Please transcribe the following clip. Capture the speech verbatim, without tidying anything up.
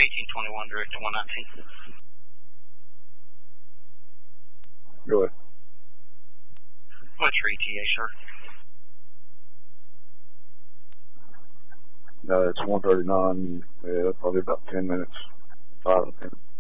eighteen twenty-one, direct to one nineteen. Go ahead. What's your E T A, sir? No, it's one thirty-nine. Yeah, probably about ten minutes. Five or ten.